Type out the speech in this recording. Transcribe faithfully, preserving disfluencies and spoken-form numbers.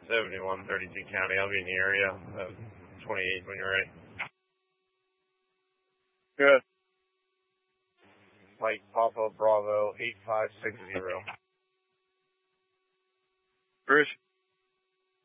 seventy-one thirty-two County. I'll be in the area. Uh, twenty-eight when you're ready. Good. Mike Papa Bravo eight five six zero. Bruce.